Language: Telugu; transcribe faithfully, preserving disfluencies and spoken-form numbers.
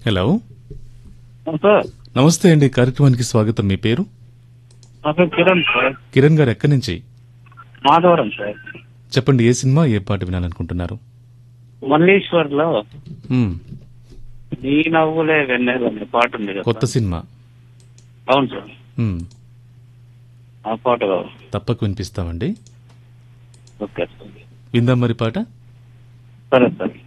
హలో, సార్ నమస్తే అండి. కార్యక్రమానికి స్వాగతం. మీ పేరు? నా పేరు కిరణ్ సార్. కిరణ్ గారు, ఎక్కడి నుంచి? మాధవరం సార్. చెప్పండి, ఏ సినిమా, ఏ పాట వినాలనుకుంటున్నారు? మల్లీశ్వర్ లో మ్మ్. నీ నవ్వులే వెన్నెల అనే పాట ఉంది కదా కొత్త సార్. సినిమా. అవును సార్, మ్మ్. ఆ పాట కావాలి. తప్పక వినిపిస్తామండి. Okay sir. విందాం మరి పాట. సరే సార్.